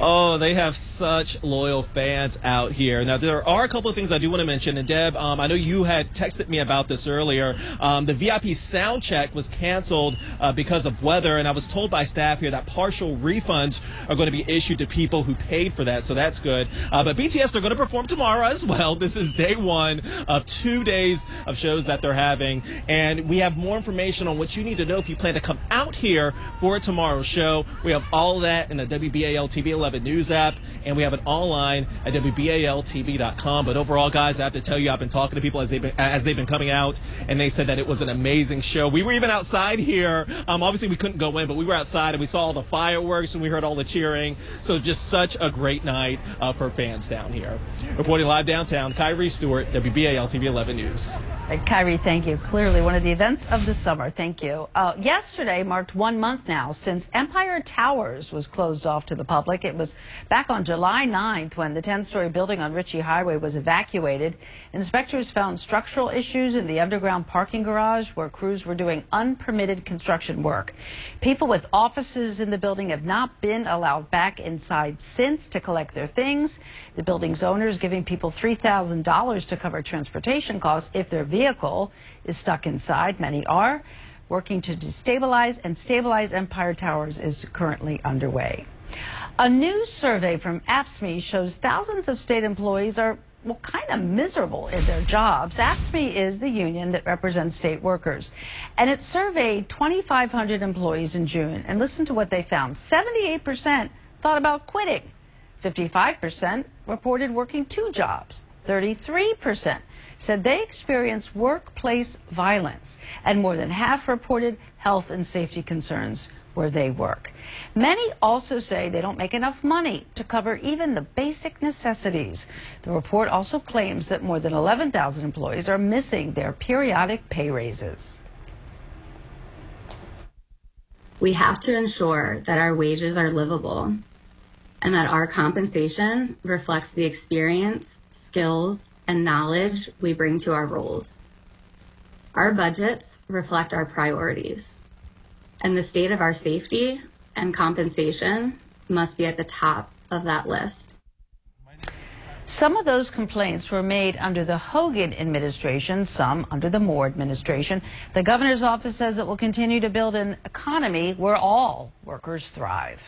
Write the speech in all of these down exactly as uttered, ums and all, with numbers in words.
Oh, they have such loyal fans out here. Now, there are a couple of things I do want to mention. And, Deb, um, I know you had texted me about this earlier. Um, the V I P sound check was canceled uh, because of weather, and I was told by staff here that partial refunds are going to be issued to people who paid for that, so that's good. Uh, but B T S, they're going to perform tomorrow as well. This is day one of two days of shows that they're having, and we have more information on what you need to know if you plan to come out here for tomorrow's show. We have all of that in the W B A L T V eleven News app, and we have it online at W B A L T V dot com. But overall, guys, I have to tell you, I've been talking to people as they've been, as they've been coming out, and they said that it was an amazing show. We were even outside here. Um, obviously, we couldn't go in, but we were outside, and we saw all the fireworks, and we heard all the cheering. So just such a great night uh, for fans down here. Reporting live downtown, Kyrie Stewart, W B A L T V eleven News. Uh, Kyrie, thank you. Clearly one of the events of the summer. Thank you. Uh, yesterday marked one month now since Empire Towers was closed off to the public. It was back on July ninth when the ten-story building on Ritchie Highway was evacuated. Inspectors found structural issues in the underground parking garage where crews were doing unpermitted construction work. People with offices in the building have not been allowed back inside since to collect their things. The building's owner is giving people three thousand dollars to cover transportation costs if their vehicle is stuck inside. Many are. Working to destabilize and stabilize Empire Towers is currently underway. A new survey from A F S C M E shows thousands of state employees are, well, kind of miserable in their jobs. A F S C M E is the union that represents state workers, and it surveyed twenty-five hundred employees in June. And listen to what they found. seventy-eight percent thought about quitting. fifty-five percent reported working two jobs. thirty-three percent said they experienced workplace violence, and more than half reported health and safety concerns where they work. Many also say they don't make enough money to cover even the basic necessities. The report also claims that more than eleven thousand employees are missing their periodic pay raises. We have to ensure that our wages are livable and that our compensation reflects the experience, skills, and knowledge we bring to our roles. Our budgets reflect our priorities, and the state of our safety and compensation must be at the top of that list. Some of those complaints were made under the Hogan administration, some under the Moore administration. The governor's office says it will continue to build an economy where all workers thrive.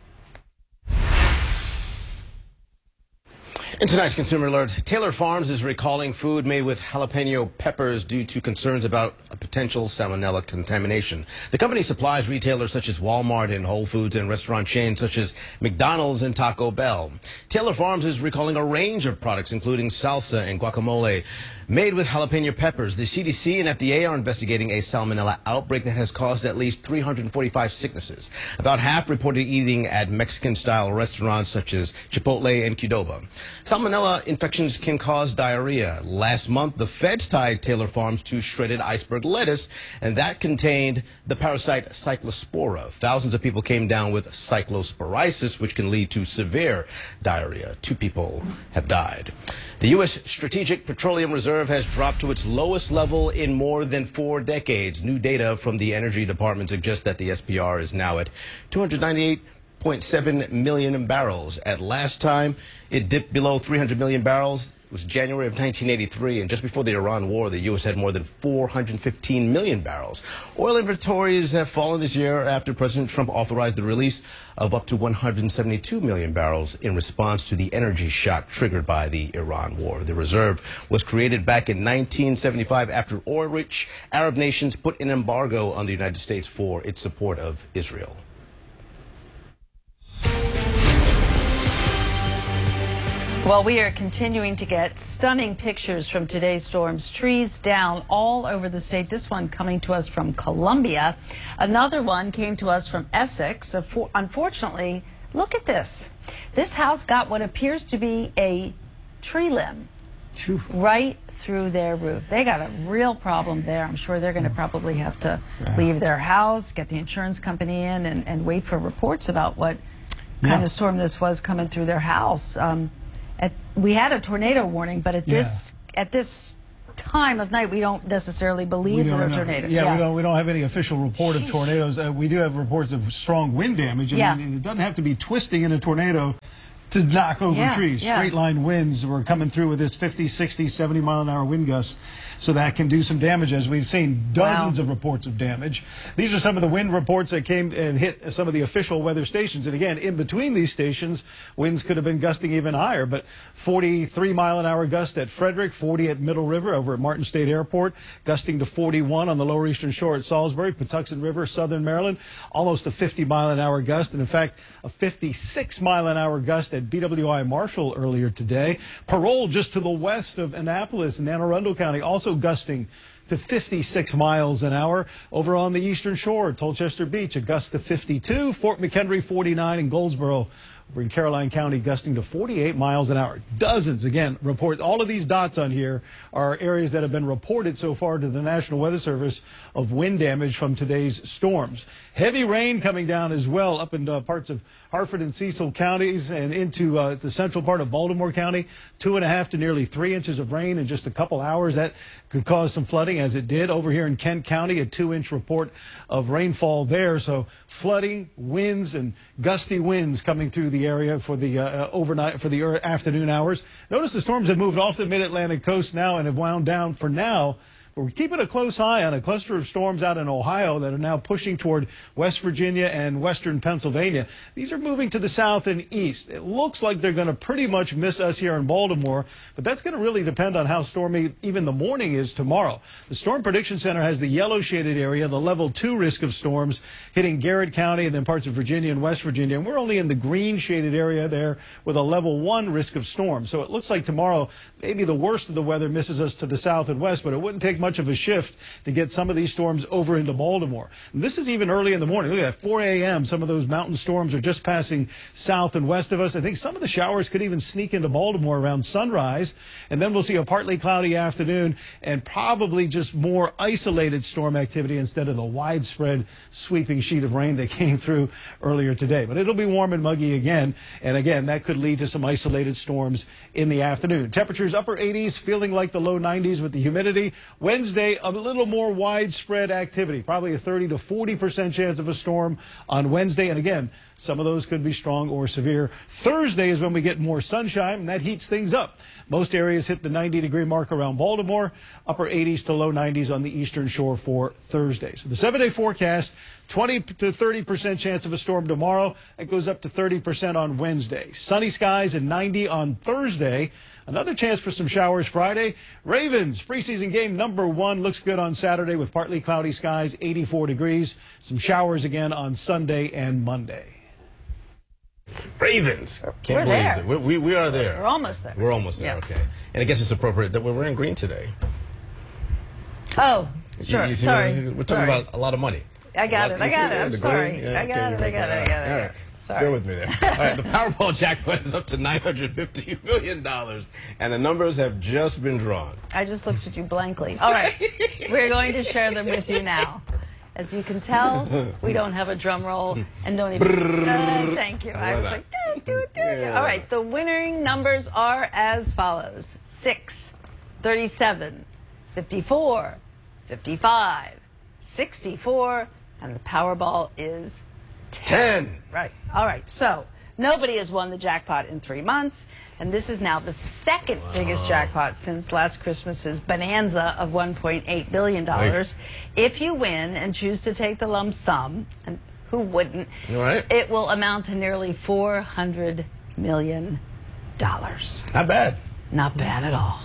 In tonight's Consumer Alert, Taylor Farms is recalling food made with jalapeno peppers due to concerns about a potential salmonella contamination. The company supplies retailers such as Walmart and Whole Foods and restaurant chains such as McDonald's and Taco Bell. Taylor Farms is recalling a range of products including salsa and guacamole made with jalapeno peppers. The C D C and F D A are investigating a salmonella outbreak that has caused at least three hundred forty-five sicknesses. About half reported eating at Mexican-style restaurants such as Chipotle and Qdoba. Salmonella infections can cause diarrhea. Last month, the feds tied Taylor Farms to shredded iceberg lettuce, and that contained the parasite Cyclospora. Thousands of people came down with cyclosporiasis, which can lead to severe diarrhea. Two people have died. The U S Strategic Petroleum Reserve has dropped to its lowest level in more than four decades. New data from the Energy Department suggests that the S P R is now at two hundred ninety-eight point seven million barrels. At last time it dipped below three hundred million barrels. It was January of nineteen eighty-three, and just before the Iran war, the U S had more than four hundred fifteen million barrels. Oil inventories have fallen this year after President Trump authorized the release of up to one hundred seventy-two million barrels in response to the energy shock triggered by the Iran war. The reserve was created back in nineteen seventy-five after oil-rich Arab nations put an embargo on the United States for its support of Israel. Well, we are continuing to get stunning pictures from today's storms. Trees down all over the state. This one coming to us from Columbia. Another one came to us from Essex. Unfortunately, look at this. This house got what appears to be a tree limb right through their roof. They got a real problem there. I'm sure they're going to probably have to leave their house, get the insurance company in, and, and wait for reports about what kind yeah. of storm this was coming through their house. Um, At, we had a tornado warning, but at this yeah. at this time of night, we don't necessarily believe that are know. tornadoes. Yeah, Yeah, we don't. We don't have any official report of tornadoes. Uh, we do have reports of strong wind damage. I Yeah. mean, it doesn't have to be twisting in a tornado to knock over Yeah, trees. yeah. Straight line winds were coming through with this fifty, sixty, seventy mile an hour wind gusts. So that can do some damage, as we've seen dozens Wow. of reports of damage. These are some of the wind reports that came and hit some of the official weather stations. And again, in between these stations, winds could have been gusting even higher. But forty-three mile an hour gust at Frederick, forty at Middle River over at Martin State Airport, gusting to forty-one on the lower eastern shore at Salisbury, Patuxent River, southern Maryland, almost a fifty mile an hour gust. And in fact, a fifty-six mile an hour gust at B W I Marshall earlier today. Parole just to the west of Annapolis in Anne Arundel County, also gusting to fifty-six miles an hour. Over on the eastern shore, Colchester Beach, a gust to fifty-two. Fort McHenry, forty-nine. And Goldsboro, over in Caroline County, gusting to forty-eight miles an hour. Dozens, again, report. All of these dots on here are areas that have been reported so far to the National Weather Service of wind damage from today's storms. Heavy rain coming down as well up in uh, parts of Hartford and Cecil counties and into uh, the central part of Baltimore County. Two and a half to nearly three inches of rain in just a couple hours. That could cause some flooding, as it did over here in Kent County. A two-inch report of rainfall there. So flooding, winds, and gusty winds coming through the area for the uh, overnight, for the afternoon hours. Notice the storms have moved off the mid-Atlantic coast now and have wound down for now. But we're keeping a close eye on a cluster of storms out in Ohio that are now pushing toward West Virginia and western Pennsylvania. These are moving to the south and east. It looks like they're going to pretty much miss us here in Baltimore, but that's going to really depend on how stormy even the morning is tomorrow. The Storm Prediction Center has the yellow shaded area, the level two risk of storms hitting Garrett County and then parts of Virginia and West Virginia. And we're only in the green shaded area there with a level one risk of storm. So it looks like tomorrow maybe the worst of the weather misses us to the south and west, but it wouldn't take much of a shift to get some of these storms over into Baltimore. And this is even early in the morning. Look at that, four a m Some of those mountain storms are just passing south and west of us. I think some of the showers could even sneak into Baltimore around sunrise. And then we'll see a partly cloudy afternoon and probably just more isolated storm activity instead of the widespread sweeping sheet of rain that came through earlier today. But it'll be warm and muggy again. And again, that could lead to some isolated storms in the afternoon. Temperatures upper eighties, feeling like the low nineties with the humidity. Wednesday, a little more widespread activity, probably a thirty to forty percent chance of a storm on Wednesday. And again, some of those could be strong or severe. Thursday is when we get more sunshine, and that heats things up. Most areas hit the ninety degree mark around Baltimore, upper eighties to low nineties on the eastern shore for Thursday. So the seven day forecast, twenty to thirty percent chance of a storm tomorrow. It goes up to thirty percent on Wednesday. Sunny skies and ninety on Thursday. Another chance for some showers Friday. Ravens, preseason game number one, looks good on Saturday with partly cloudy skies, eighty-four degrees. Some showers again on Sunday and Monday. Ravens. Can't We're believe there. that. We, we, we are there. We're almost there. We're almost there, Yeah. okay. And I guess it's appropriate that we're wearing green today. Oh, You- sure. you see Sorry. what- We're talking Sorry. about a lot of money. I got A it. lot- I you got see it. that? I'm The sorry. green? Yeah, I got okay, it. I you're got it. okay. I got it. All I right. got it. Sorry. Bear with me there. All right, the Powerball jackpot is up to nine hundred fifty million dollars, and the numbers have just been drawn. I just looked at you blankly. All right. We're going to share them with you now. As you can tell, we don't have a drum roll and don't even. Uh, thank you. I was like, do, do, do, do. All right. The winning numbers are as follows: six, thirty-seven, fifty-four, fifty-five, sixty-four, and the Powerball is ten. Ten. Right. All right. So nobody has won the jackpot in three months. And this is now the second wow. biggest jackpot since last Christmas's bonanza of one point eight billion dollars. Right. If you win and choose to take the lump sum, and who wouldn't, right. it will amount to nearly four hundred million dollars. Not bad. Not bad at all.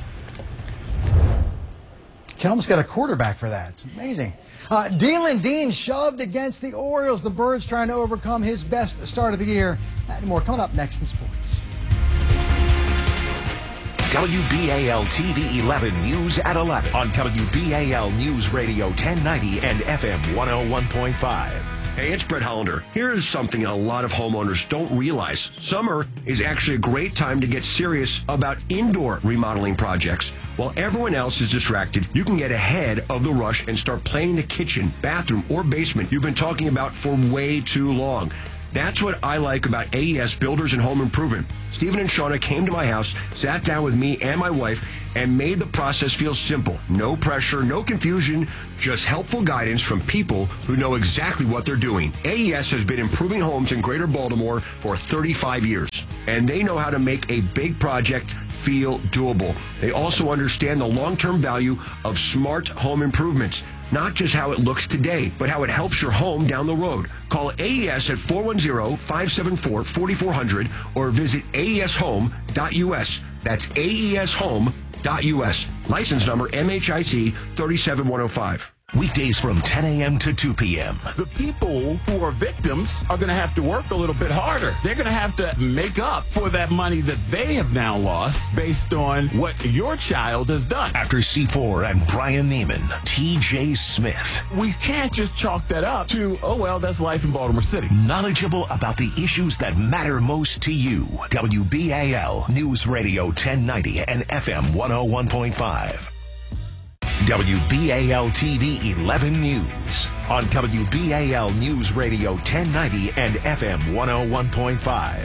Can almost get a quarterback for that. It's amazing. Uh, Dylan Dean shoved against the Orioles. The Birds trying to overcome his best start of the year. That and more coming up next in sports. W B A L T V eleven News at eleven on W B A L News Radio ten ninety and F M one oh one point five. Hey, it's Brett Hollander. Here's something a lot of homeowners don't realize. Summer is actually a great time to get serious about indoor remodeling projects. While everyone else is distracted, you can get ahead of the rush and start planning the kitchen, bathroom, or basement you've been talking about for way too long. That's what I like about A E S Builders and Home Improvement. Stephen and Shauna came to my house, sat down with me and my wife, and made the process feel simple. No pressure, no confusion, just helpful guidance from people who know exactly what they're doing. A E S has been improving homes in Greater Baltimore for thirty-five years, and they know how to make a big project feel doable. They also understand the long-term value of smart home improvements. Not just how it looks today, but how it helps your home down the road. Call A E S at four one zero, five seven four, four four zero zero or visit A E S home dot U S. That's A E S home dot U S. License number M H I C three seven one zero five. Weekdays from ten a.m. to two p.m. The people who are victims are going to have to work a little bit harder. They're going to have to make up for that money that they have now lost based on what your child has done. After C four and Brian Neiman, T J Smith. We can't just chalk that up to, oh, well, that's life in Baltimore City. Knowledgeable about the issues that matter most to you. W B A L News Radio ten ninety and F M one oh one point five. W B A L T V eleven News on W B A L News Radio ten ninety and F M one oh one point five.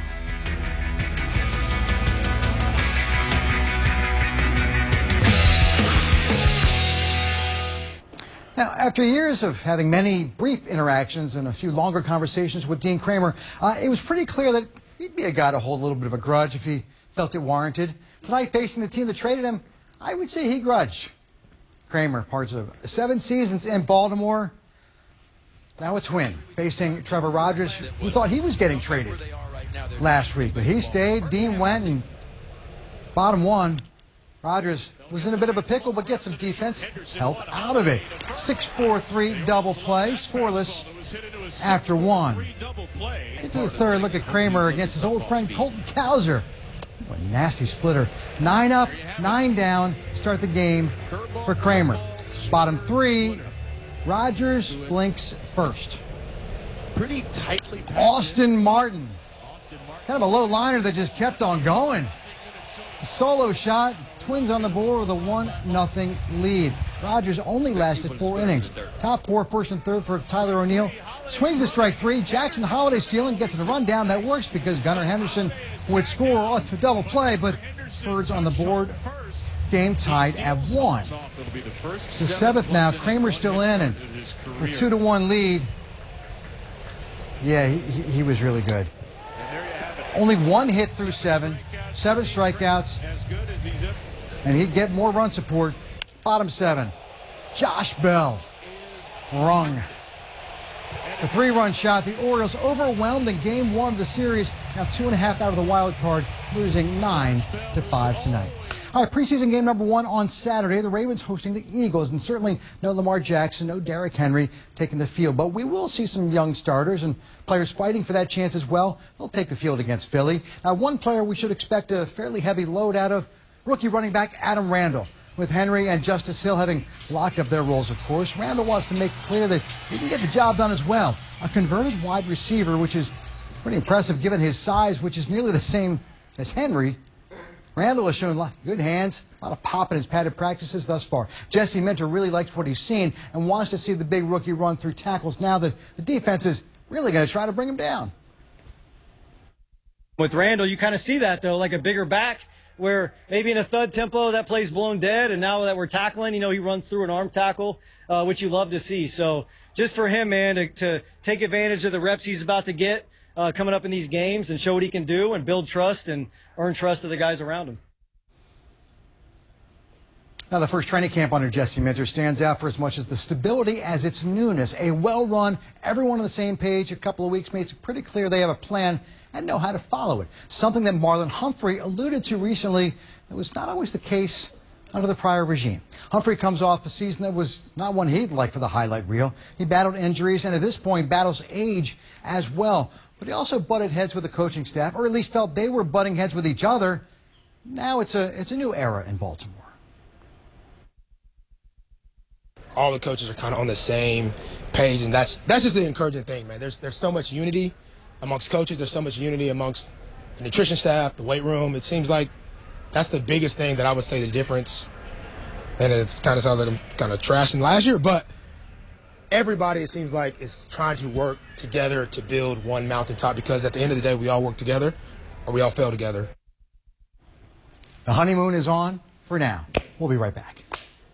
Now, after years of having many brief interactions and a few longer conversations with Dean Kramer, uh, it was pretty clear that he'd be a guy to hold a little bit of a grudge if he felt it warranted. Tonight, facing the team that traded him, I would say he grudged. Kramer, parts of seven seasons in Baltimore, now a Twin, facing Trevor Rogers, who thought he was getting traded last week. But he stayed, Dean went, and bottom one, Rogers was in a bit of a pickle, but gets some defense help out of it. six four three double play, scoreless after one. Get to the third, look at Kramer against his old friend Colton Cowser. What a nasty splitter. Nine up, nine down, start the game for Kramer. Bottom three, Rogers blinks first. Pretty tightly. Austin Martin. Kind of a low liner that just kept on going. A solo shot, Twins on the board with a one nothing lead. Rogers only lasted four innings. Top four, first and third for Tyler O'Neill. Swings a strike three. Jackson Holiday stealing, gets the run down. That works because Gunnar Henderson would score. Oh, it's a double play, but Birds on the board. Game tied at one. The seventh now. Kramer's still in, and a two to one lead. Yeah, he, he was really good. Only one hit through seven. Seven strikeouts. And he'd get more run support. Bottom seven. Josh Bell. Rung. A three-run shot. The Orioles overwhelmed in game one of the series. Now two and a half out of the wild card, losing nine to five tonight. All right, preseason game number one on Saturday. The Ravens hosting the Eagles, and certainly no Lamar Jackson, no Derrick Henry taking the field. But we will see some young starters and players fighting for that chance as well. They'll take the field against Philly. Now, one player we should expect a fairly heavy load out of, rookie running back Adam Randall. With Henry and Justice Hill having locked up their roles, of course, Randall wants to make it clear that he can get the job done as well. A converted wide receiver, which is pretty impressive given his size, which is nearly the same as Henry. Randall has shown good hands, a lot of pop in his padded practices thus far. Jesse Minter really likes what he's seen and wants to see the big rookie run through tackles now that the defense is really going to try to bring him down. With Randall, you kind of see that, though, like a bigger back, where maybe in a thud tempo that play's blown dead, and now that we're tackling, you know, he runs through an arm tackle, uh, which you love to see. So just for him, man, to, to take advantage of the reps he's about to get uh, coming up in these games and show what he can do and build trust and earn trust of the guys around him. Now, the first training camp under Jesse Minter stands out for as much as the stability as its newness. A well-run, everyone on the same page, a couple of weeks makes it pretty clear they have a plan and know how to follow it. Something that Marlon Humphrey alluded to recently that was not always the case under the prior regime. Humphrey comes off a season that was not one he'd like for the highlight reel. He battled injuries and at this point battles age as well. But he also butted heads with the coaching staff, or at least felt they were butting heads with each other. Now it's a, it's a new era in Baltimore. All the coaches are kind of on the same page, and that's that's just the encouraging thing, man. There's there's so much unity amongst coaches. There's so much unity amongst the nutrition staff, the weight room. It seems like that's the biggest thing that I would say the difference. And it kind of sounds like I'm kind of trashing last year, but everybody, it seems like, is trying to work together to build one mountaintop, because at the end of the day, we all work together or we all fail together. The honeymoon is on for now. We'll be right back.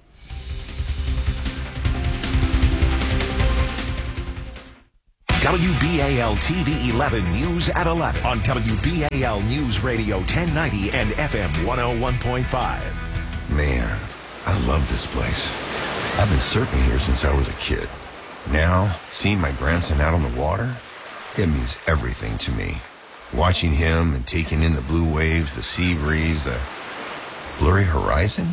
W B A L T V eleven News at eleven on W B A L News Radio ten ninety and F M one oh one point five. Man, I love this place. I've been surfing here since I was a kid. Now, seeing my grandson out on the water, it means everything to me. Watching him and taking in the blue waves, the sea breeze, the blurry horizon.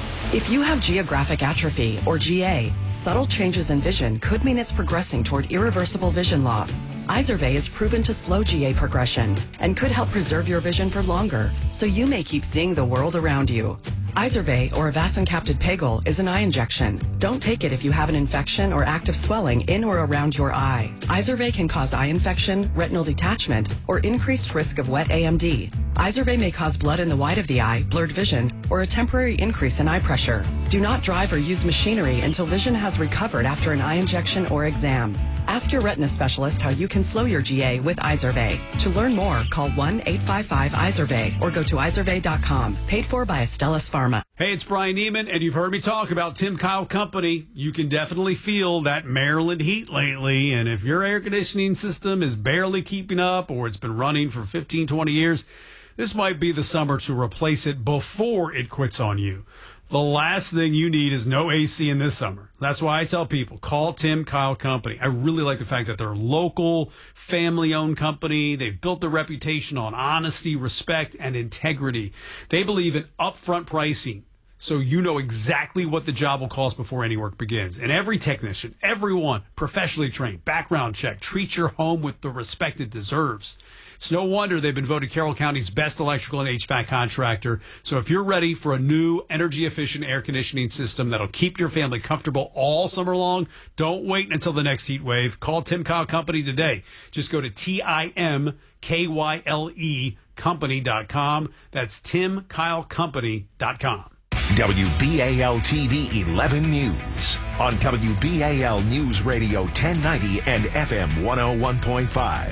If you have geographic atrophy, or G A, subtle changes in vision could mean it's progressing toward irreversible vision loss. Izervay is proven to slow G A progression and could help preserve your vision for longer, so you may keep seeing the world around you. Izervay, or avacincaptad pegol, is an eye injection. Don't take it if you have an infection or active swelling in or around your eye. Izervay can cause eye infection, retinal detachment, or increased risk of wet A M D. Izervay may cause blood in the white of the eye, blurred vision, or a temporary increase in eye pressure. Do not drive or use machinery until vision has recovered after an eye injection or exam. Ask your retina specialist how you can slow your G A with Izervay. To learn more, call one eight five five Izervay or go to izervay dot com. Paid for by Astellas Pharma. Hey, it's Brian Neiman, and you've heard me talk about Tim Kyle Company. You can definitely feel that Maryland heat lately, and if your air conditioning system is barely keeping up or it's been running for fifteen, twenty years, this might be the summer to replace it before it quits on you. The last thing you need is no A C in this summer. That's why I tell people, call Tim Kyle Company. I really like the fact that they're a local, family-owned company. They've built their reputation on honesty, respect, and integrity. They believe in upfront pricing, so you know exactly what the job will cost before any work begins. And every technician, everyone, professionally trained, background check, treat your home with the respect it deserves. It's no wonder they've been voted Carroll County's best electrical and H V A C contractor. So if you're ready for a new energy-efficient air conditioning system that'll keep your family comfortable all summer long, don't wait until the next heat wave. Call Tim Kyle Company today. Just go to T I M K Y L E company dot com. That's Tim Kyle Company dot com. W B A L T V eleven News on W B A L News Radio ten ninety and F M one oh one point five.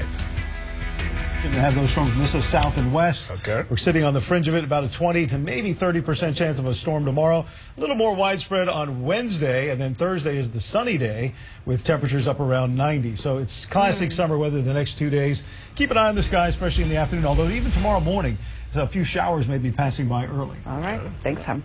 Going to have those storms miss us south and west. Okay. We're sitting on the fringe of it, about a twenty to maybe thirty percent chance of a storm tomorrow. A little more widespread on Wednesday, and then Thursday is the sunny day with temperatures up around ninety. So it's classic mm. summer weather the next two days. Keep an eye on the sky, especially in the afternoon, although even tomorrow morning, a few showers may be passing by early. All right. Thanks, Tom.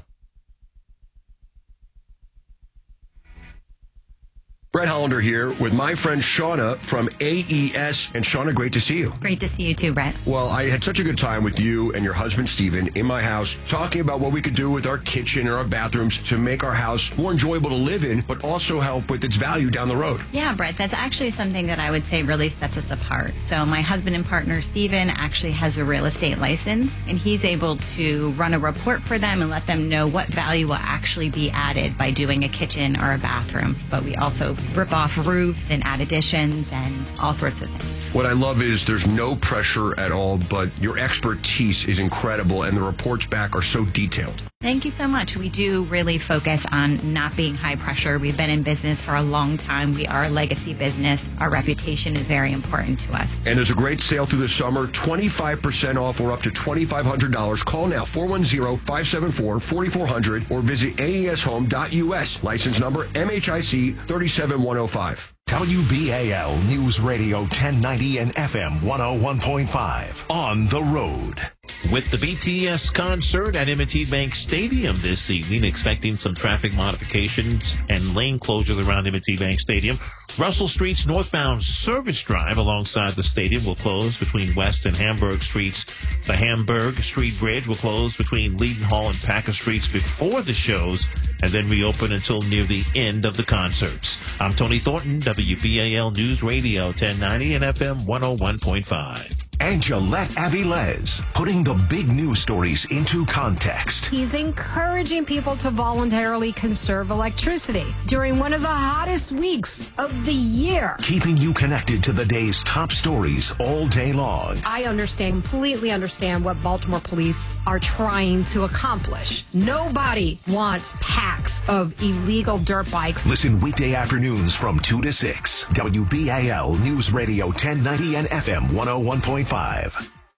Brett Hollander here with my friend Shauna from A E S. And Shauna, great to see you. Great to see you too, Brett. Well, I had such a good time with you and your husband, Steven, in my house, talking about what we could do with our kitchen and our bathrooms to make our house more enjoyable to live in, but also help with its value down the road. Yeah, Brett, that's actually something that I would say really sets us apart. So my husband and partner, Steven, actually has a real estate license, and he's able to run a report for them and let them know what value will actually be added by doing a kitchen or a bathroom. But we also rip off roofs and add additions and all sorts of things. What I love is there's no pressure at all, but your expertise is incredible, and the reports back are so detailed. Thank you so much. We do really focus on not being high pressure. We've been in business for a long time. We are a legacy business. Our reputation is very important to us. And there's a great sale through the summer, twenty-five percent off or up to twenty-five hundred dollars. Call now, four one zero, five seven four, four four zero zero or visit A E S home dot U S. License number M H I C three seven one oh five. W B A L News Radio ten ninety and F M one oh one point five. On the road. With the B T S concert at M and T Bank Stadium this evening, expecting some traffic modifications and lane closures around M and T Bank Stadium. Russell Street's northbound service drive alongside the stadium will close between West and Hamburg Streets. The Hamburg Street Bridge will close between Leadenhall and Packer Streets before the shows and then reopen until near the end of the concerts. I'm Tony Thornton, W B A L News Radio ten ninety and F M one oh one point five. and Gillette Avilés, putting the big news stories into context. He's encouraging people to voluntarily conserve electricity during one of the hottest weeks of the year. Keeping you connected to the day's top stories all day long. I understand, completely understand what Baltimore police are trying to accomplish. Nobody wants packs of illegal dirt bikes. Listen weekday afternoons from two to six. W B A L News Radio ten ninety and F M one oh one point five.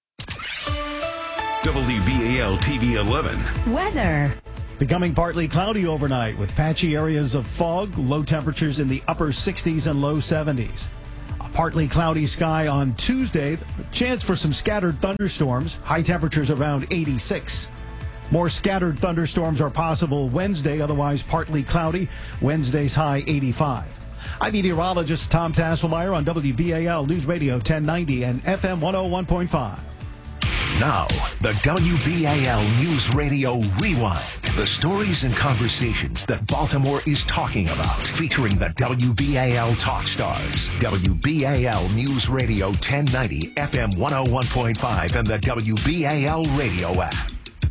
W B A L T V eleven. Weather. Becoming partly cloudy overnight with patchy areas of fog, low temperatures in the upper sixties and low seventies. A partly cloudy sky on Tuesday, chance for some scattered thunderstorms, high temperatures around eighty-six. More scattered thunderstorms are possible Wednesday, otherwise partly cloudy. Wednesday's high eighty-five. I'm meteorologist Tom Tasselmeyer on W B A L News Radio ten ninety and F M one oh one point five. Now, the W B A L News Radio Rewind. The stories and conversations that Baltimore is talking about. Featuring the W B A L Talk Stars. W B A L News Radio ten ninety, F M one oh one point five, and the W B A L radio app.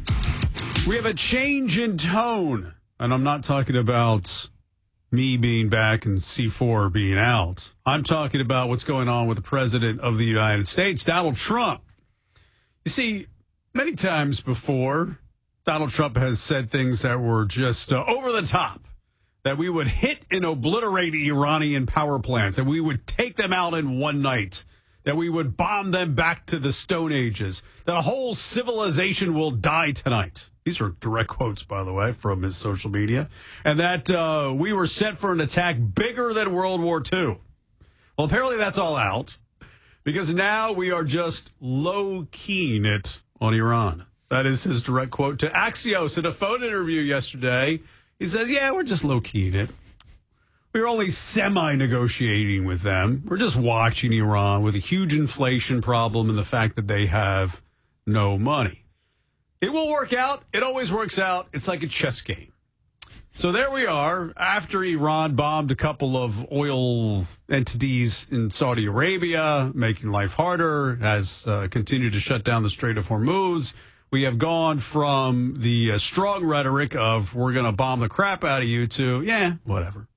We have a change in tone. And I'm not talking about me being back and C four being out. I'm talking about what's going on with the President of the United States, Donald Trump. You see, many times before, Donald Trump has said things that were just uh, over the top, that we would hit and obliterate Iranian power plants, that we would take them out in one night, that we would bomb them back to the Stone Ages, that a whole civilization will die tonight. These are direct quotes, by the way, from his social media. And that uh, we were set for an attack bigger than World War Two. Well, apparently that's all out, because now we are just low-keying it on Iran. That is his direct quote to Axios in a phone interview yesterday. He says, yeah, we're just low-keying it. We're only semi-negotiating with them. We're just watching Iran with a huge inflation problem and the fact that they have no money. It will work out. It always works out. It's like a chess game. So there we are. After Iran bombed a couple of oil entities in Saudi Arabia, making life harder, has uh, continued to shut down the Strait of Hormuz. We have gone from the uh, strong rhetoric of we're going to bomb the crap out of you to, yeah, whatever.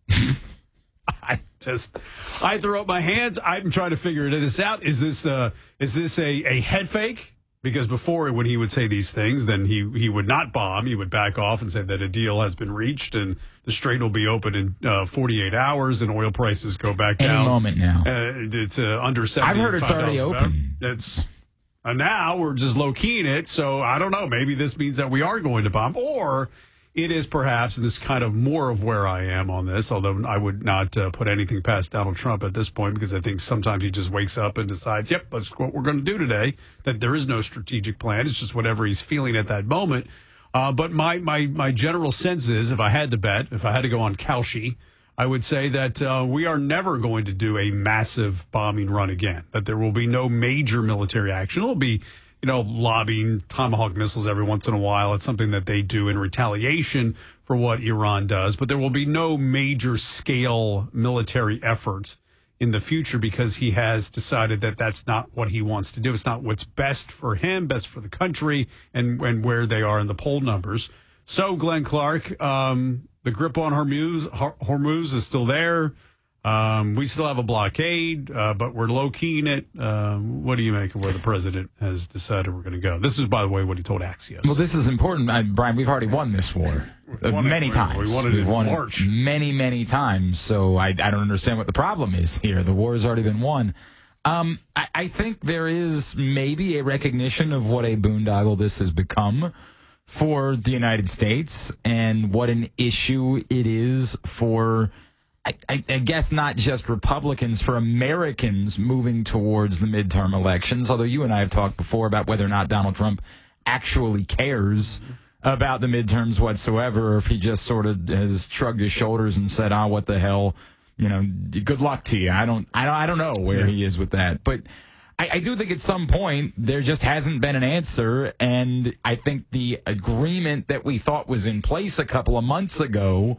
I just, I throw up my hands. I'm trying to figure this out. Is this, uh, is this a, a head fake? Because before, when he would say these things, then he, he would not bomb. He would back off and say that a deal has been reached and the strait will be open in uh, forty-eight hours and oil prices go back Any down. Any moment now. Uh, it's uh, under seventy. I've heard it's already open. It's uh, now we're just low-keying it. So I don't know. Maybe this means that we are going to bomb. Or it is perhaps, and this is kind of more of where I am on this, although I would not uh, put anything past Donald Trump at this point, because I think sometimes he just wakes up and decides, yep, that's what we're going to do today, that there is no strategic plan. It's just whatever he's feeling at that moment. Uh, but my, my, my general sense is, if I had to bet, if I had to go on Kalshi, I would say that uh, we are never going to do a massive bombing run again, that there will be no major military action. It'll be, you know, lobbing Tomahawk missiles every once in a while. It's something that they do in retaliation for what Iran does. But there will be no major scale military effort in the future, because he has decided that that's not what he wants to do. It's not what's best for him, best for the country, and, and where they are in the poll numbers. So, Glenn Clark, um, the grip on Hormuz, Hormuz is still there. Um, we still have a blockade, uh, but we're low-keying it. Um, what do you make of where the president has decided we're going to go? This is, by the way, what he told Axios. Well, this is important, uh, Brian. We've already won this war uh, many it, times. We won it We've in won March. It many, many times. So I, I don't understand what the problem is here. The war has already been won. Um, I, I think there is maybe a recognition of what a boondoggle this has become for the United States and what an issue it is for, I, I, I guess, not just Republicans, for Americans moving towards the midterm elections. Although you and I have talked before about whether or not Donald Trump actually cares about the midterms whatsoever, or if he just sort of has shrugged his shoulders and said, "Ah, what the hell, you know, good luck to you." I don't, I don't, I don't know where he is with that, but I, I do think at some point there just hasn't been an answer, and I think the agreement that we thought was in place a couple of months ago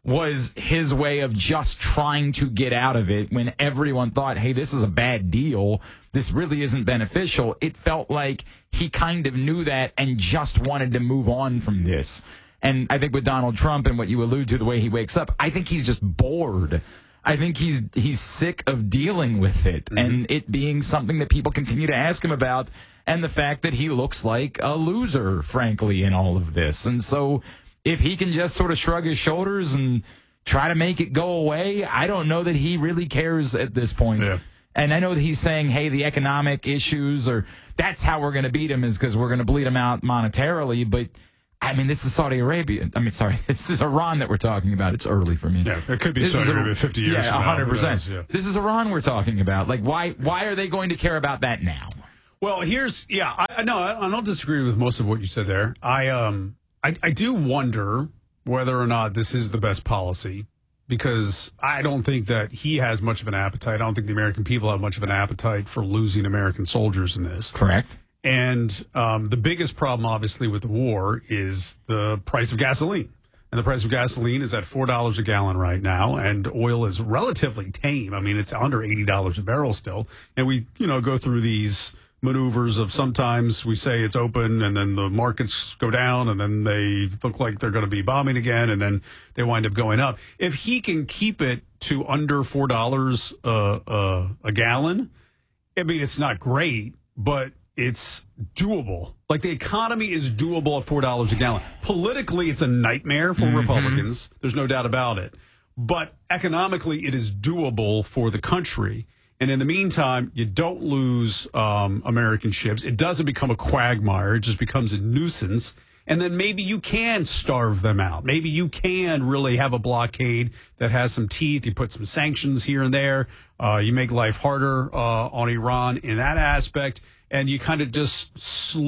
was his way of just trying to get out of it when everyone thought, hey, this is a bad deal. This really isn't beneficial. It felt like he kind of knew that and just wanted to move on from this. And I think with Donald Trump and what you allude to, the way he wakes up, I think he's just bored. I think he's he's sick of dealing with it mm-hmm. and it being something that people continue to ask him about, and the fact that he looks like a loser, frankly, in all of this. And so if he can just sort of shrug his shoulders and try to make it go away, I don't know that he really cares at this point. Yeah. And I know that he's saying, hey, the economic issues, or that's how we're going to beat him, is because we're going to bleed him out monetarily. But, I mean, this is Saudi Arabia. I mean, sorry, this is Iran that we're talking about. It's early for me. Yeah, it could be this Saudi Arabia fifty years yeah, from now. one hundred percent. Yeah. This is Iran we're talking about. Like, why why are they going to care about that now? Well, here's, yeah, I no, I, I don't disagree with most of what you said there. I um, I, I do wonder whether or not this is the best policy, because I don't think that he has much of an appetite. I don't think the American people have much of an appetite for losing American soldiers in this. Correct. And um, the biggest problem, obviously, with the war is the price of gasoline. And the price of gasoline is at four dollars a gallon right now, and oil is relatively tame. I mean, it's under eighty dollars a barrel still. And we, you know, go through these maneuvers of sometimes we say it's open and then the markets go down and then they look like they're going to be bombing again and then they wind up going up. If he can keep it to under four dollars uh, uh, a gallon, I mean, it's not great, but it's doable. Like, the economy is doable at four dollars a gallon. Politically, it's a nightmare for mm-hmm. Republicans. There's no doubt about it. But economically, it is doable for the country. And in the meantime, you don't lose um, American ships. It doesn't become a quagmire. It just becomes a nuisance. And then maybe you can starve them out. Maybe you can really have a blockade that has some teeth. You put some sanctions here and there. Uh, you make life harder uh, on Iran in that aspect. And you kind of just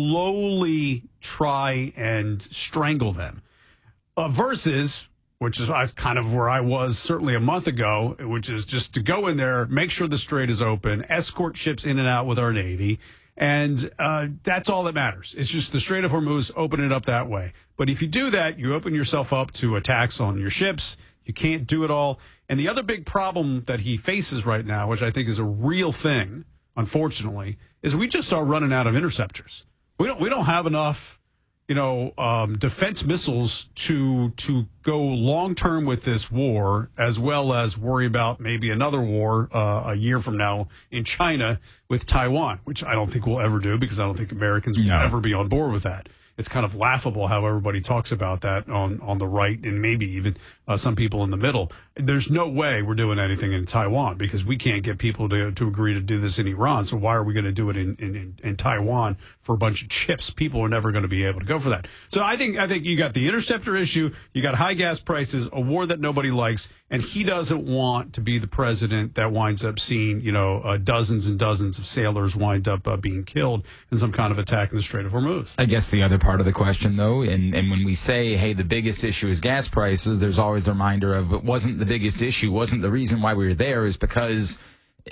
slowly try and strangle them. Uh, versus, which is kind of where I was certainly a month ago, which is just to go in there, make sure the strait is open, escort ships in and out with our Navy, and uh, that's all that matters. It's just the Strait of Hormuz, open it up that way. But if you do that, you open yourself up to attacks on your ships. You can't do it all. And the other big problem that he faces right now, which I think is a real thing, unfortunately, is we just are running out of interceptors. We don't, we don't have enough you know, um, defense missiles to to go long term with this war, as well as worry about maybe another war uh, a year from now in China with Taiwan, which I don't think we'll ever do, because I don't think Americans will no. ever be on board with that. It's kind of laughable how everybody talks about that on, on the right and maybe even uh, some people in the middle. There's no way we're doing anything in Taiwan, because we can't get people to, to agree to do this in Iran. So why are we going to do it in, in, in Taiwan for a bunch of chips? People are never going to be able to go for that. So I think I think you got the interceptor issue, you got high gas prices, a war that nobody likes, and he doesn't want to be the president that winds up seeing, you know, uh, dozens and dozens of sailors wind up uh, being killed in some kind of attack in the Strait of Hormuz. I guess the other part of the question, though, and, and when we say, hey, the biggest issue is gas prices, there's always the reminder of it wasn't the biggest issue, wasn't the reason why we were there, is because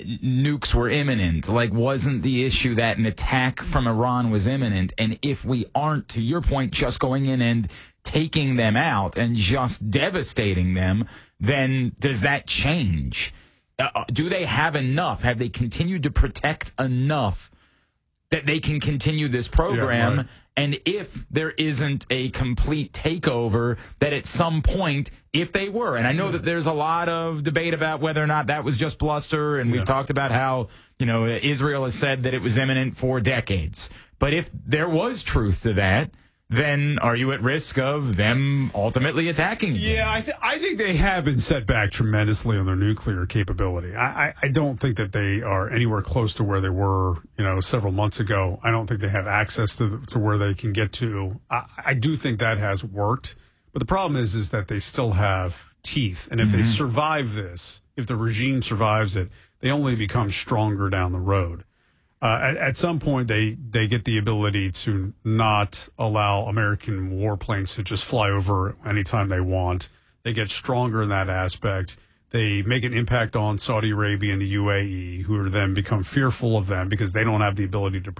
nukes were imminent. Like, wasn't the issue that an attack from Iran was imminent? And if we aren't, to your point, just going in and taking them out and just devastating them, then does that change? Uh, do they have enough? Have they continued to protect enough that they can continue this program? Yeah, right. And if there isn't a complete takeover, that at some point, if they were, and I know that there's a lot of debate about whether or not that was just bluster, and we've yeah. talked about how, you know, Israel has said that it was imminent for decades. But if there was truth to that, then are you at risk of them ultimately attacking you? Yeah, I, th- I think they have been set back tremendously on their nuclear capability. I-, I-, I don't think that they are anywhere close to where they were, you know, several months ago. I don't think they have access to, the, to where they can get to. I-, I do think that has worked. But the problem is, is that they still have teeth. And if mm-hmm. they survive this, if the regime survives it, they only become stronger down the road. Uh, at, at some point, they, they get the ability to not allow American warplanes to just fly over anytime they want. They get stronger in that aspect. They make an impact on Saudi Arabia and the U A E, who are then become fearful of them because they don't have the ability to protect,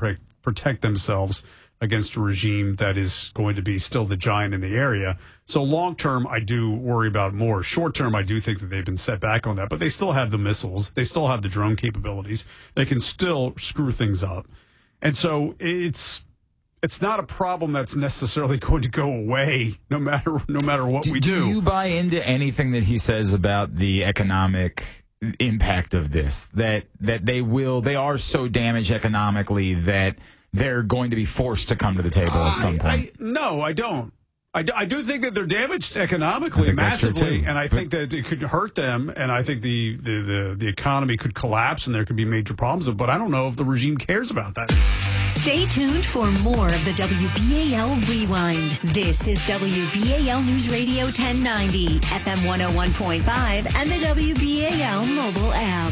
protect themselves against a regime that is going to be still the giant in the area. So long term, I do worry about it more. Short term, I do think that they've been set back on that, but they still have the missiles. They still have the drone capabilities. They can still screw things up. And so it's it's not a problem that's necessarily going to go away no matter no matter what do, we do. Do you buy into anything that he says about the economic impact of this? That that they will they are so damaged economically that they're going to be forced to come to the table at some I, point. I, no, I don't. I do, I do think that they're damaged economically massively, and I think that it could hurt them, and I think the, the, the, the economy could collapse, and there could be major problems. But I don't know if the regime cares about that. Stay tuned for more of the W B A L Rewind. This is W B A L News Radio ten ninety, F M one oh one point five, and the W B A L mobile app.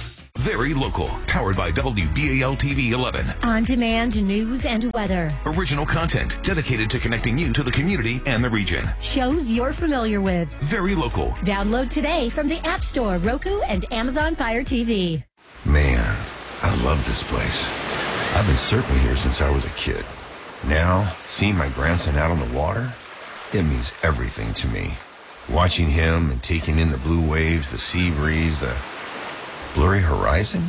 Very local. Powered by W B A L T V eleven. On-demand news and weather. Original content dedicated to connecting you to the community and the region. Shows you're familiar with. Very local. Download today from the App Store, Roku, and Amazon Fire T V. Man, I love this place. I've been surfing here since I was a kid. Now, seeing my grandson out on the water, it means everything to me. Watching him and taking in the blue waves, the sea breeze, the blurry horizon?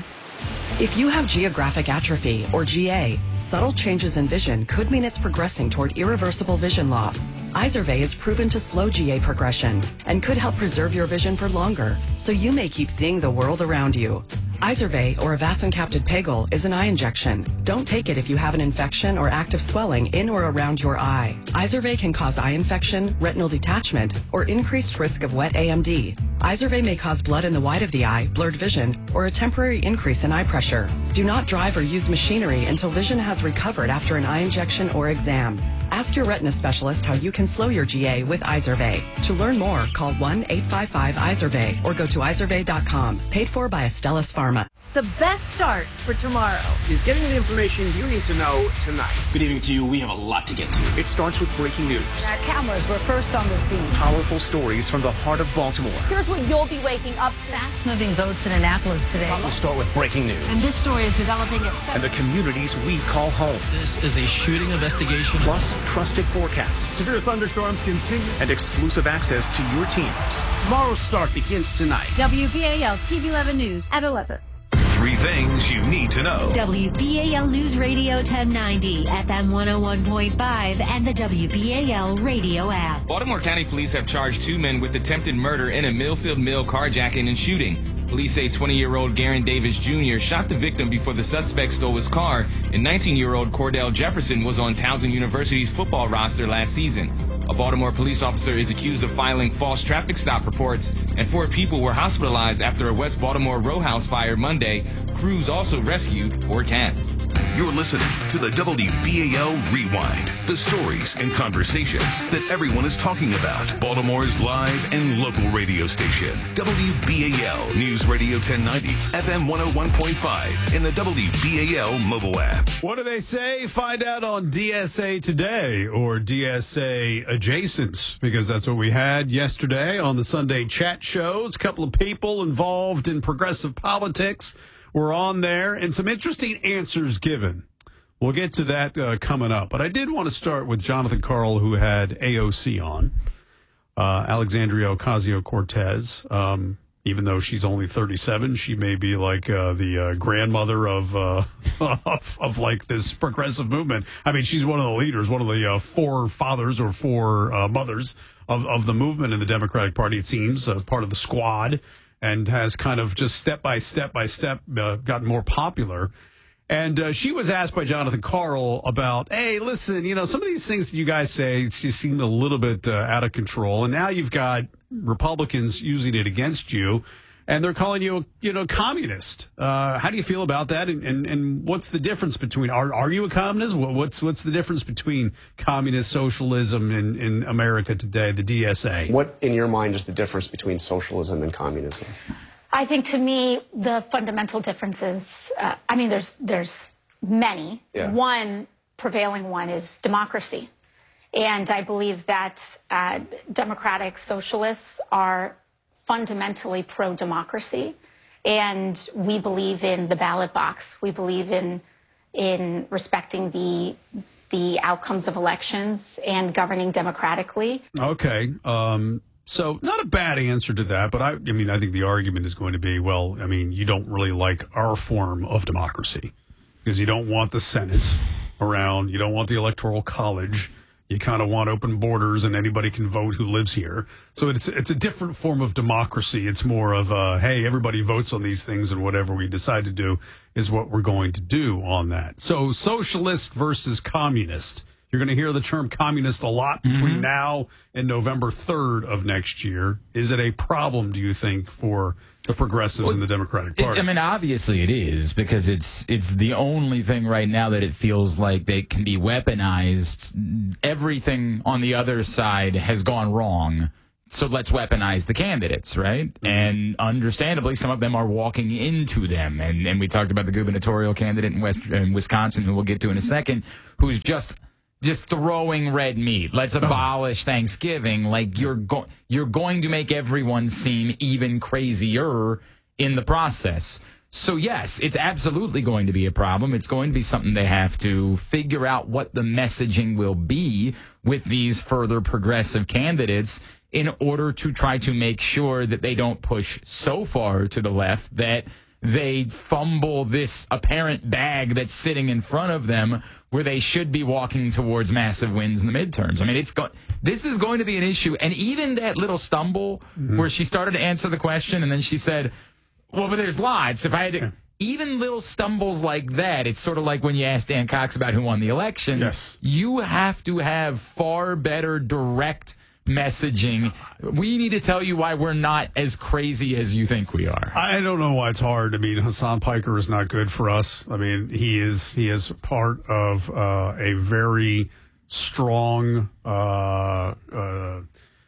If you have geographic atrophy, or G A, subtle changes in vision could mean it's progressing toward irreversible vision loss. Izervay is proven to slow G A progression and could help preserve your vision for longer, so you may keep seeing the world around you. Izervay, or avacincaptad pegol, is an eye injection. Don't take it if you have an infection or active swelling in or around your eye. Izervay can cause eye infection, retinal detachment, or increased risk of wet A M D. Izervay may cause blood in the white of the eye, blurred vision, or a temporary increase in eye pressure. Do not drive or use machinery until vision has recovered after an eye injection or exam. Ask your retina specialist how you can slow your G A with Izervay. To learn more, call one eight five five Izervay or go to izervay dot com. Paid for by Astellas Pharma. The best start for tomorrow is getting the information you need to know tonight. Good evening to you. We have a lot to get to. It starts with breaking news. Our cameras were first on the scene. Powerful stories from the heart of Baltimore. Here's what you'll be waking up to. Fast-moving votes in Annapolis today. We'll start with breaking news. And this story is developing at and the communities we call home. This is a shooting investigation. Plus, trusted forecasts. Severe thunderstorms continue. And exclusive access to your teams. Tomorrow's start begins tonight. W B A L T V eleven News at eleven. Three things you need to know. W B A L News Radio ten ninety, F M one oh one point five, and the W B A L radio app. Baltimore County Police have charged two men with attempted murder in a Millfield Mill carjacking and shooting. Police say twenty-year-old Garen Davis Junior shot the victim before the suspect stole his car, and nineteen-year-old Cordell Jefferson was on Towson University's football roster last season. A Baltimore police officer is accused of filing false traffic stop reports, and four people were hospitalized after a West Baltimore row house fire Monday. Crews also rescued four cats. You're listening to the W B A L Rewind, the stories and conversations that everyone is talking about. Baltimore's live and local radio station, W B A L News Radio ten ninety, F M one oh one point five, and the W B A L mobile app. What do they say? Find out on D S A Today or D S A Adjacent, because that's what we had yesterday on the Sunday chat shows. A couple of people involved in progressive politics were on there, and some interesting answers given. We'll get to that uh, coming up. But I did want to start with Jonathan Karl, who had A O C on, uh, Alexandria Ocasio-Cortez. Um, even though she's only thirty-seven, she may be like uh, the uh, grandmother of, uh, of of like this progressive movement. I mean, she's one of the leaders, one of the uh, four fathers or four uh, mothers of, of the movement in the Democratic Party, it seems, uh, part of the squad, and has kind of just step by step by step uh, gotten more popular. And uh, she was asked by Jonathan Karl about, hey, listen, you know, some of these things that you guys say just seem a little bit uh, out of control. And now you've got Republicans using it against you, and they're calling you, you know, communist. Uh, how do you feel about that? And, and, and what's the difference between, are, are you a communist? What's, what's the difference between communist socialism in, in America today, the D S A? What, in your mind, is the difference between socialism and communism? I think, to me, the fundamental differences, uh, I mean, there's there's many. Yeah. One prevailing one is democracy. And I believe that uh, democratic socialists are fundamentally pro-democracy. And we believe in the ballot box. We believe in in respecting the the outcomes of elections and governing democratically. Okay. Um, so not a bad answer to that, but I, I mean, I think the argument is going to be, well, I mean, you don't really like our form of democracy because you don't want the Senate around. You don't want the Electoral College. You kind of want open borders and anybody can vote who lives here. So it's it's a different form of democracy. It's more of a, hey, everybody votes on these things and whatever we decide to do is what we're going to do on that. So socialist versus communist. You're going to hear the term communist a lot between mm-hmm. now and November third of next year. Is it a problem, do you think, for the progressives well, in the Democratic Party? It, I mean, obviously it is, because it's it's the only thing right now that it feels like they can be weaponized. Everything on the other side has gone wrong, so let's weaponize the candidates, right? Mm-hmm. And understandably, some of them are walking into them. And, and we talked about the gubernatorial candidate in, West, in Wisconsin, who we'll get to in a second, who's just... just throwing red meat. Let's abolish Thanksgiving. Like, you're go- you're going to make everyone seem even crazier in the process. So, yes, it's absolutely going to be a problem. It's going to be something they have to figure out what the messaging will be with these further progressive candidates in order to try to make sure that they don't push so far to the left that they fumble this apparent bag that's sitting in front of them where they should be walking towards massive wins in the midterms. I mean, it's go- this is going to be an issue. And even that little stumble mm-hmm. where she started to answer the question and then she said, well, but there's lots. If I had to... Yeah. Even little stumbles like that, it's sort of like when you asked Dan Cox about who won the election. Yes. You have to have far better direct messaging. We need to tell you why we're not as crazy as you think we are. I don't know why it's hard. I mean, Hassan Piker is not good for us. I mean, he is he is part of uh, a very strong, uh, uh,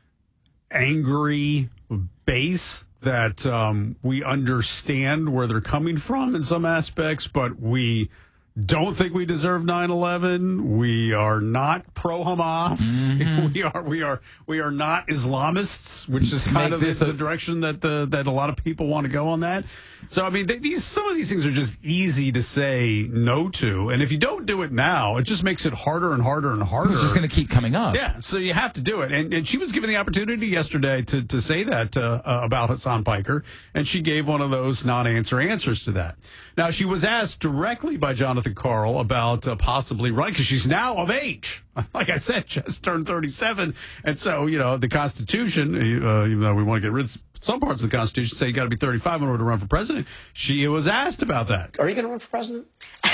angry base that um, we understand where they're coming from in some aspects, but we don't think we deserve nine eleven. We are not pro-Hamas. Mm-hmm. We are we are we are not Islamists, which is kind of the, the direction that the that a lot of people want to go on that. So I mean, they, these some of these things are just easy to say no to, and if you don't do it now, it just makes it harder and harder and harder. It's just going to keep coming up. Yeah, so you have to do it. And and she was given the opportunity yesterday to to say that uh, uh, about Hassan Piker, and she gave one of those non-answer answers to that. Now, she was asked directly by Jonathan Karl about uh, possibly running, because she's now of age. Like I said, just turned thirty-seven. And so, you know, the Constitution, uh, even though we want to get rid of some parts of the Constitution, say you got to be thirty-five in order to run for president. She was asked about that. Are you going to run for president?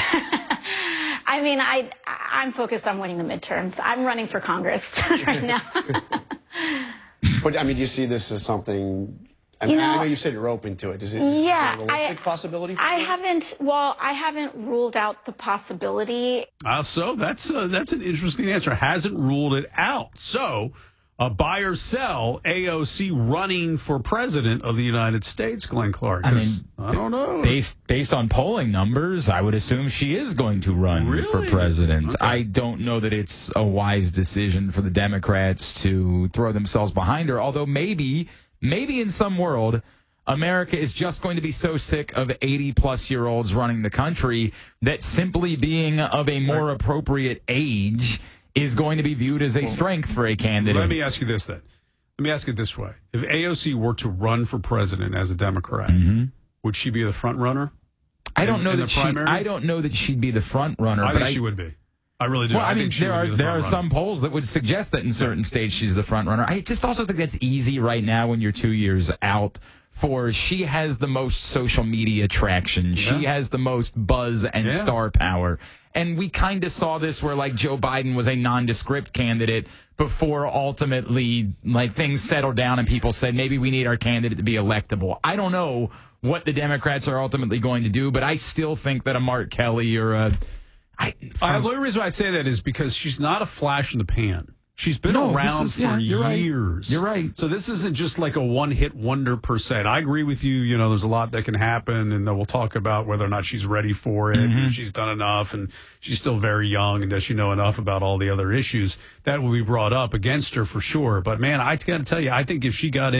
I mean, I, I'm focused on winning the midterms. I'm running for Congress right now. But, I mean, do you see this as something... I mean, you know, I know you said you're open to it. Is it, is yeah, it a realistic I, possibility for I you? haven't, well, I haven't ruled out the possibility. Uh, so that's uh, that's an interesting answer. Hasn't ruled it out. So, uh, buy or sell A O C running for president of the United States, Glenn Clark? I mean, I don't know. Based, based on polling numbers, I would assume she is going to run really? for president. Okay. I don't know that it's a wise decision for the Democrats to throw themselves behind her, although maybe... Maybe in some world, America is just going to be so sick of eighty-plus-year-olds running the country that simply being of a more appropriate age is going to be viewed as a strength for a candidate. Let me ask you this, then. Let me ask it this way. If A O C were to run for president as a Democrat, mm-hmm. would she be the front runner? I don't in, know in that she. I don't know that she'd be the front runner. I but think I, she would be. I really do. Well, I, I mean, think she there would are be the there front are runner. some polls that would suggest that in certain states she's the front runner. I just also think that's easy right now when you're two years out. For she has the most social media traction. She Yeah. has the most buzz and Yeah. star power. And we kind of saw this where, like, Joe Biden was a nondescript candidate before ultimately, like, things settled down and people said, maybe we need our candidate to be electable. I don't know what the Democrats are ultimately going to do, but I still think that a Mark Kelly or a... I, I, the only reason why I say that is because she's not a flash in the pan. She's been No, around this is- for yeah, you're right. years. You're right. So this isn't just like a one-hit wonder per se. And I agree with you. You know, there's a lot that can happen, and then we'll talk about whether or not she's ready for it, Mm-hmm. and she's done enough, and she's still very young, and does she know enough about all the other issues that will be brought up against her for sure. But man, I got to tell you, I think if she got in,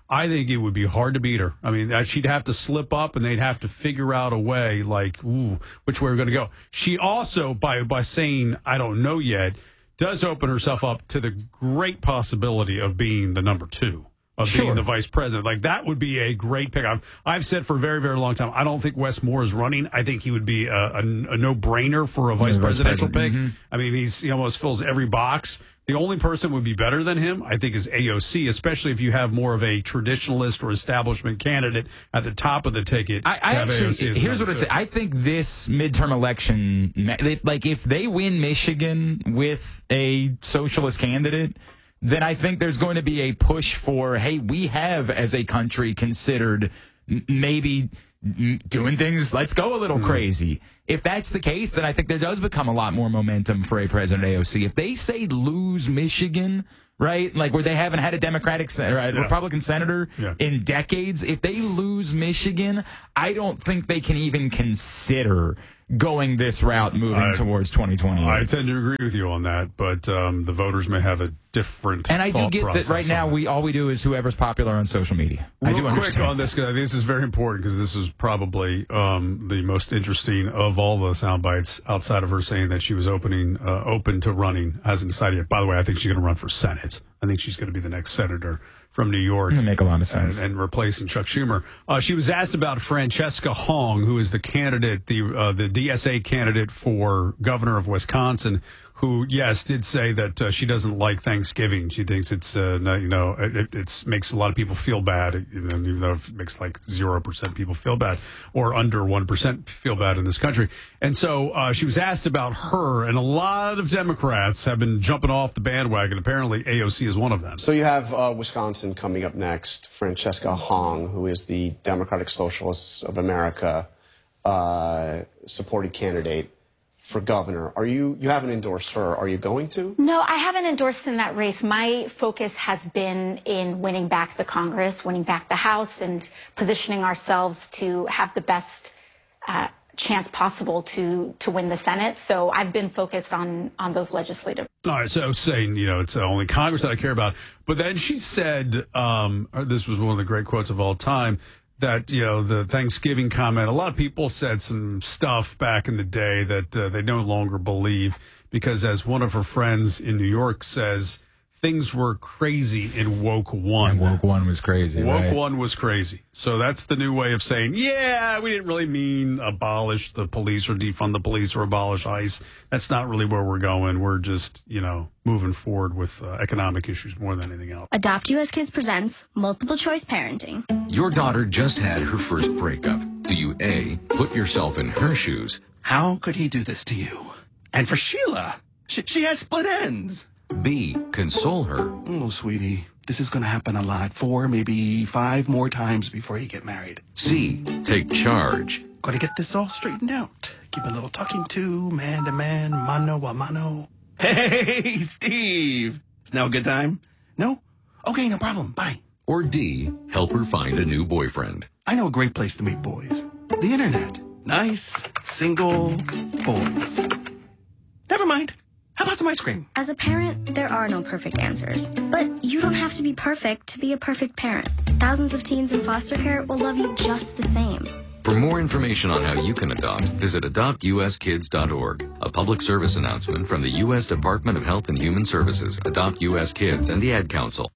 I think it would be hard to beat her. I mean, uh, she'd have to slip up, and they'd have to figure out a way, like, ooh, which way we're going to go. She also, by by saying, I don't know yet, does open herself up to the great possibility of being the number two, of Sure. being the vice president. Like, that would be a great pick. I've, I've said for a very, very long time, I don't think Wes Moore is running. I think he would be a, a, a no-brainer for a vice Yeah, vice presidential president. pick. Mhm. I mean, he's he almost fills every box. The only person would be better than him, I think, is A O C, especially if you have more of a traditionalist or establishment candidate at the top of the ticket. I, I actually, here's what I'd say. I think this midterm election, like if they win Michigan with a socialist candidate, then I think there's going to be a push for, hey, we have as a country considered maybe doing things, let's go a little Mm-hmm. crazy. If that's the case, then I think there does become a lot more momentum for a President A O C. If they say lose Michigan, right, like where they haven't had a Democratic or a Yeah. Republican senator Yeah. in decades, if they lose Michigan, I don't think they can even consider going this route moving I- towards twenty twenty-eight. I tend to agree with you on that, but um, the voters may have a different And I do thought get that process right now on it. we all we do is whoever's popular on social media. I Real do quick understand. on this, 'cause I think this is very important because this is probably um, the most interesting of all the sound bites outside of her saying that she was opening uh, open to running. Hasn't decided yet. By the way, I think she's going to run for Senate. I think she's going to be the next senator from New York. That make a lot of sense. And, and replacing Chuck Schumer. Uh, she was asked about Francesca Hong, who is the candidate, the uh, the D S A candidate for governor of Wisconsin, who, yes, did say that uh, she doesn't like Thanksgiving. She thinks it's, uh, not, you know, it, it it's, makes a lot of people feel bad, you know, even though it makes like zero percent people feel bad or under one percent feel bad in this country. And so uh, she was asked about her, and a lot of Democrats have been jumping off the bandwagon. Apparently, A O C is one of them. So you have uh, Wisconsin coming up next, Francesca Hong, who is the Democratic Socialists of America uh, supported candidate for governor. Are you, you haven't endorsed her. Are you going to? No, I haven't endorsed in that race. My focus has been in winning back the Congress, winning back the House, and positioning ourselves to have the best uh, chance possible to to win the Senate. So I've been focused on on those legislative. All right, so saying, you know, it's only Congress that I care about. But then she said, um, this was one of the great quotes of all time, that, you know, the Thanksgiving comment, a lot of people said some stuff back in the day that uh, they no longer believe because, as one of her friends in New York says, things were crazy in woke one. And woke one was crazy, Woke right? one was crazy. So that's the new way of saying, yeah, we didn't really mean abolish the police or defund the police or abolish ICE. That's not really where we're going. We're just, you know, moving forward with uh, economic issues more than anything else. Adopt U S Kids presents Multiple Choice Parenting. Your daughter just had her first breakup. Do you A, put yourself in her shoes? How could he do this to you? And for Sheila, she, she has split ends. B, console her? Oh, sweetie, this is going to happen a lot. Four, maybe five more times before you get married. C, take charge? Got to get this all straightened out. Keep a little talking to, man to man, mano a mano. Hey, Steve! It's now a good time? No? Okay, no problem. Bye. Or D, help her find a new boyfriend? I know a great place to meet boys. The internet. Nice, single boys. Never mind. How about some ice cream? As a parent, there are no perfect answers. But you don't have to be perfect to be a perfect parent. Thousands of teens in foster care will love you just the same. For more information on how you can adopt, visit adopt u s kids dot org. A public service announcement from the U S Department of Health and Human Services, Adopt U S Kids, and the Ad Council.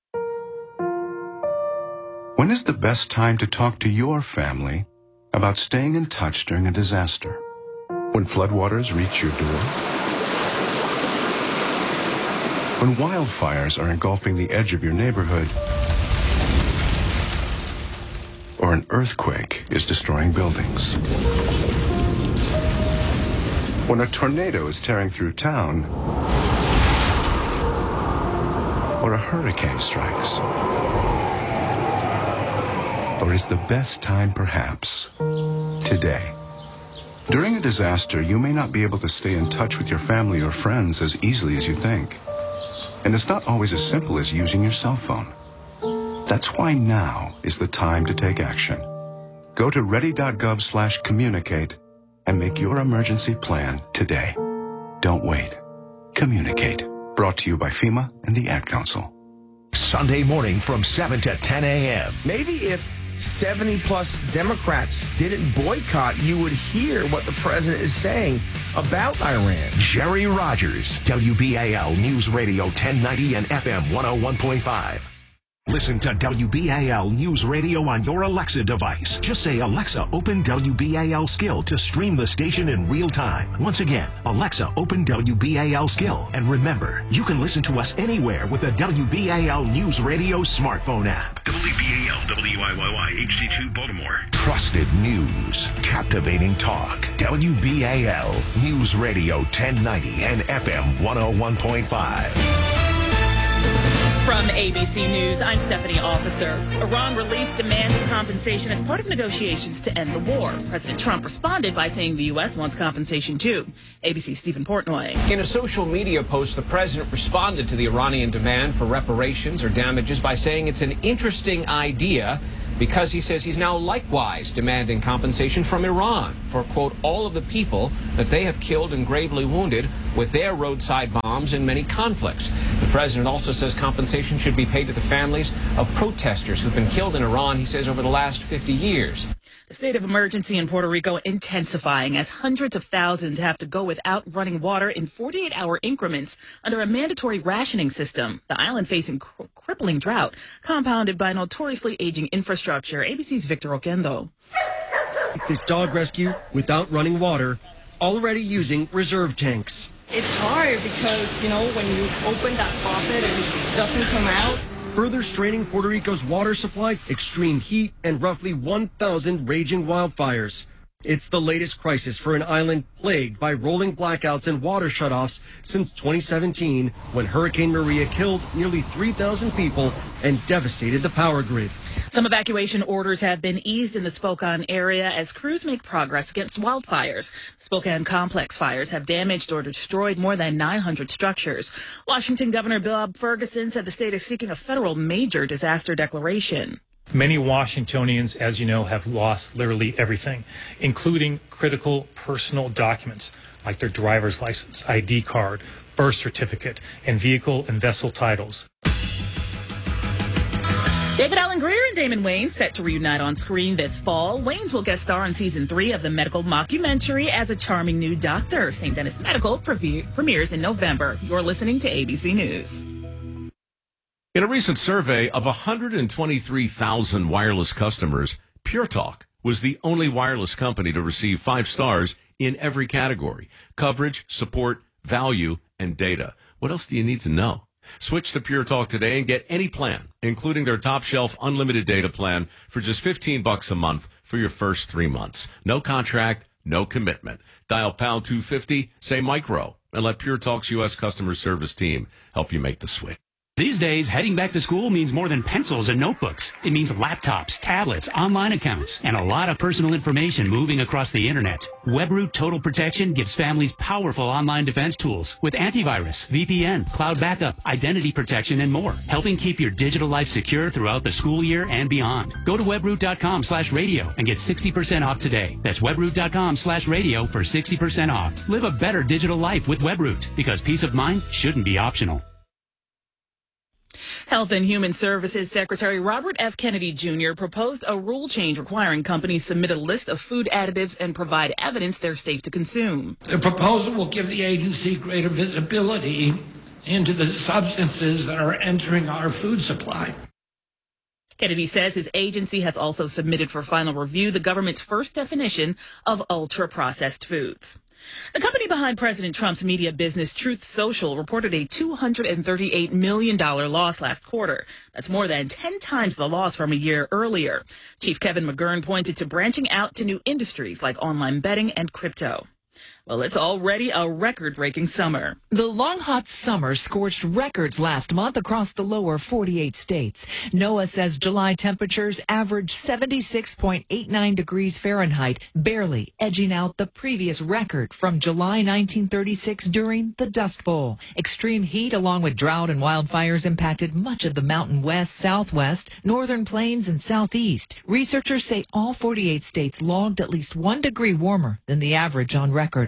When is the best time to talk to your family about staying in touch during a disaster? When floodwaters reach your door? When wildfires are engulfing the edge of your neighborhood? Or an earthquake is destroying buildings? When a tornado is tearing through town? Or a hurricane strikes? Or is the best time perhaps today? During a disaster, you may not be able to stay in touch with your family or friends as easily as you think. And it's not always as simple as using your cell phone. That's why now is the time to take action. Go to ready.gov slash communicate and make your emergency plan today. Don't wait. Communicate. Brought to you by FEMA and the Ad Council. Sunday morning from seven to ten a.m. Maybe if seventy plus Democrats didn't boycott, you would hear what the president is saying about Iran. Jerry Rogers, W B A L News Radio ten ninety and F M one oh one point five. Listen to W B A L News Radio on your Alexa device. Just say, Alexa, open W B A L Skill to stream the station in real time. Once again, Alexa, open W B A L Skill. And remember, you can listen to us anywhere with the W B A L News Radio smartphone app. W B A L W I Y Y H D two Baltimore. Trusted news, captivating talk. W B A L News Radio ten ninety and F M one oh one point five. From A B C News, I'm Stephanie Officer. Iran released demanding compensation as part of negotiations to end the war. President Trump responded by saying the U S wants compensation too. A B C's Stephen Portnoy. In a social media post, the president responded to the Iranian demand for reparations or damages by saying it's an interesting idea because he says he's now likewise demanding compensation from Iran for, quote, all of the people that they have killed and gravely wounded with their roadside bombs in many conflicts. The president also says compensation should be paid to the families of protesters who've been killed in Iran, he says, over the last fifty years. The state of emergency in Puerto Rico intensifying as hundreds of thousands have to go without running water in forty-eight hour increments under a mandatory rationing system. The island facing cr- crippling drought, compounded by notoriously aging infrastructure. A B C's Victor Oquendo. This dog rescue without running water, already using reserve tanks. It's hard because, you know, when you open that faucet and it doesn't come out. Further straining Puerto Rico's water supply, extreme heat, and roughly one thousand raging wildfires. It's the latest crisis for an island plagued by rolling blackouts and water shutoffs since twenty seventeen, when Hurricane Maria killed nearly three thousand people and devastated the power grid. Some evacuation orders have been eased in the Spokane area as crews make progress against wildfires. Spokane complex fires have damaged or destroyed more than nine hundred structures. Washington Governor Bob Ferguson said the state is seeking a federal major disaster declaration. Many Washingtonians, as you know, have lost literally everything, including critical personal documents like their driver's license, I D card, birth certificate, and vehicle and vessel titles. David Alan Grier and Damon Wayans set to reunite on screen this fall. Wayans will guest star in season three of the medical mockumentary as a charming new doctor. Saint Denis Medical pre- premieres in November. You're listening to A B C News. In a recent survey of one hundred twenty-three thousand wireless customers, Pure Talk was the only wireless company to receive five stars in every category: coverage, support, value, and data. What else do you need to know? Switch to Pure Talk today and get any plan, including their top shelf unlimited data plan, for just fifteen bucks a month for your first three months. No contract, no commitment. Dial pound two fifty, say micro, and let Pure Talk's U S customer service team help you make the switch. These days, heading back to school means more than pencils and notebooks. It means laptops, tablets, online accounts, and a lot of personal information moving across the internet. WebRoot Total Protection gives families powerful online defense tools with antivirus, V P N, cloud backup, identity protection, and more, helping keep your digital life secure throughout the school year and beyond. Go to webroot.com slash radio and get sixty percent off today. That's webroot.com slash radio for sixty percent off. Live a better digital life with WebRoot, because peace of mind shouldn't be optional. Health and Human Services Secretary Robert F. Kennedy Junior proposed a rule change requiring companies submit a list of food additives and provide evidence they're safe to consume. The proposal will give the agency greater visibility into the substances that are entering our food supply. Kennedy says his agency has also submitted for final review the government's first definition of ultra-processed foods. The company behind President Trump's media business, Truth Social, reported a two hundred thirty-eight million dollars loss last quarter. That's more than ten times the loss from a year earlier. Chief Kevin McGurn pointed to branching out to new industries like online betting and crypto. Well, it's already a record-breaking summer. The long, hot summer scorched records last month across the lower forty-eight states. NOAA says July temperatures averaged seventy-six point eight nine degrees Fahrenheit, barely edging out the previous record from July nineteen thirty-six during the Dust Bowl. Extreme heat along with drought and wildfires impacted much of the Mountain West, Southwest, Northern Plains, and Southeast. Researchers say all forty-eight states logged at least one degree warmer than the average on record.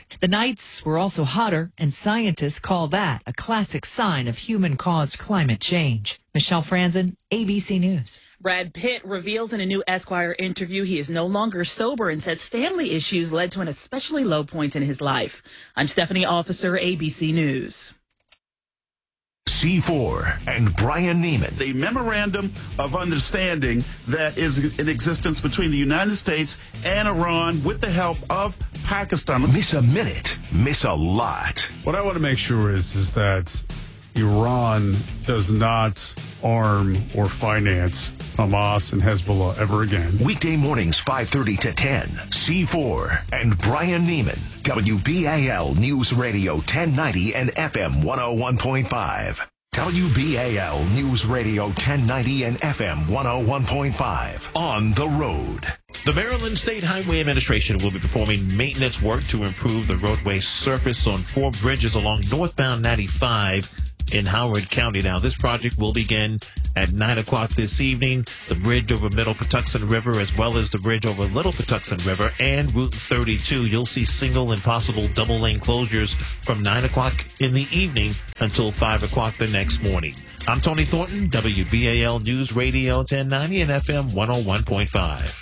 record. The nights were also hotter, and scientists call that a classic sign of human-caused climate change. Michelle Franzen, A B C News. Brad Pitt reveals in a new Esquire interview he is no longer sober and says family issues led to an especially low point in his life. I'm Stephanie Officer, A B C News. C four and Brian Neiman. The memorandum of understanding that is in existence between the United States and Iran with the help of Pakistan. Miss a minute, miss a lot. What I want to make sure is, is that Iran does not arm or finance Hamas and Hezbollah ever again. Weekday mornings, five thirty to ten. C four and Brian Neiman. W B A L News Radio ten ninety and F M one oh one point five. W B A L News Radio ten ninety and F M one oh one point five. On the road. The Maryland State Highway Administration will be performing maintenance work to improve the roadway surface on four bridges along northbound ninety-five in Howard County. Now, this project will begin at nine o'clock this evening. The bridge over Middle Patuxent River, as well as the bridge over Little Patuxent River and Route thirty-two. You'll see single and possible double lane closures from nine o'clock in the evening until five o'clock the next morning. I'm Tony Thornton, W B A L News Radio ten ninety and F M one oh one point five.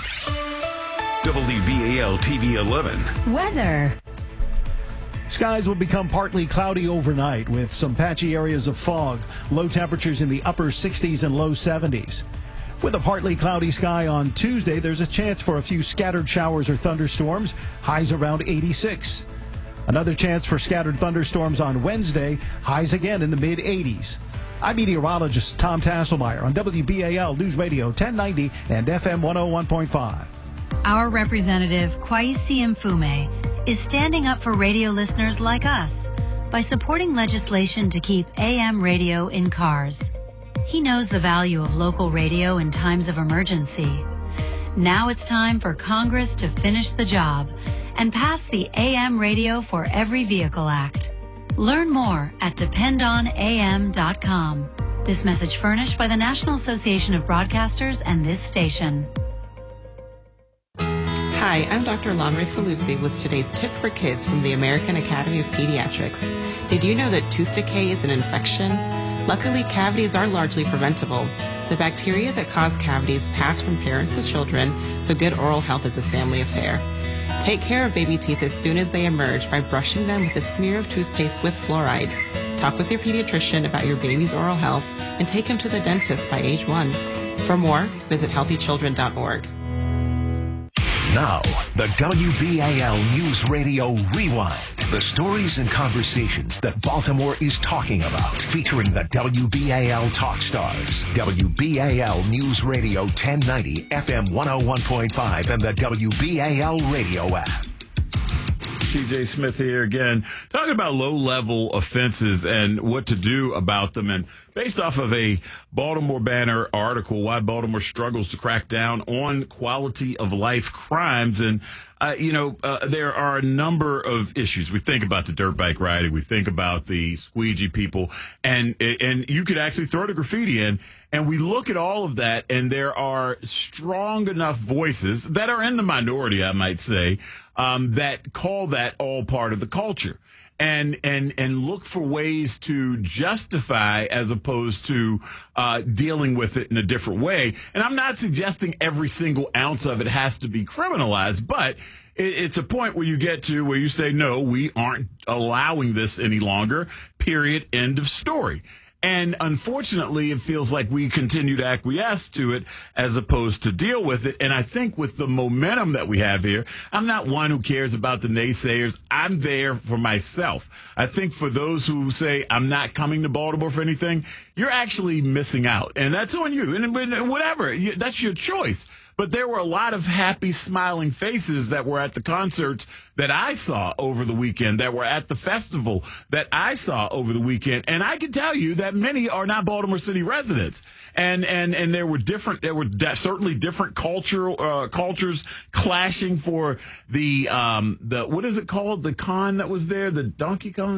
W B A L T V eleven. Weather. Skies will become partly cloudy overnight with some patchy areas of fog. Low temperatures in the upper sixties and low seventies. With a partly cloudy sky on Tuesday, there's a chance for a few scattered showers or thunderstorms. Highs around eighty-six. Another chance for scattered thunderstorms on Wednesday. Highs again in the mid eighties. I'm meteorologist Tom Tasselmeyer on W B A L News Radio ten ninety and F M one oh one point five. Our representative, Kwesi Mfume, is standing up for radio listeners like us by supporting legislation to keep A M radio in cars. He knows the value of local radio in times of emergency. Now it's time for Congress to finish the job and pass the A M Radio for Every Vehicle Act. Learn more at depend on A M dot com. This message furnished by the National Association of Broadcasters and this station. Hi, I'm Doctor Lonray Falusi with today's tip for kids from the American Academy of Pediatrics. Did you know that tooth decay is an infection? Luckily, cavities are largely preventable. The bacteria that cause cavities pass from parents to children, so good oral health is a family affair. Take care of baby teeth as soon as they emerge by brushing them with a smear of toothpaste with fluoride. Talk with your pediatrician about your baby's oral health and take him to the dentist by age one. For more, visit healthy children dot org. Now, the W B A L News Radio Rewind. The stories and conversations that Baltimore is talking about. Featuring the W B A L Talk Stars. W B A L News Radio ten ninety, F M one oh one point five, and the W B A L radio app. T J Smith here again, talking about low-level offenses and what to do about them. And based off of a Baltimore Banner article, why Baltimore struggles to crack down on quality of life crimes. And, uh, you know, uh, there are a number of issues. We think about the dirt bike riding. We think about the squeegee people. And, and you could actually throw the graffiti in. And we look at all of that, and there are strong enough voices that are in the minority, I might say, um, that call that all part of the culture. And and and look for ways to justify as opposed to uh, dealing with it in a different way. And I'm not suggesting every single ounce of it has to be criminalized, but it, it's a point where you get to where you say, no, we aren't allowing this any longer, period, end of story. And unfortunately, it feels like we continue to acquiesce to it as opposed to deal with it. And I think with the momentum that we have here, I'm not one who cares about the naysayers. I'm there for myself. I think for those who say I'm not coming to Baltimore for anything, you're actually missing out. And that's on you. And whatever, that's your choice. But there were a lot of happy, smiling faces that were at the concerts that I saw over the weekend, that were at the festival that I saw over the weekend. And I can tell you that many are not Baltimore City residents. And and and there were different, there were de- certainly different cultural uh, cultures clashing for the um the what is it called? The con that was there, the Donkey Kong.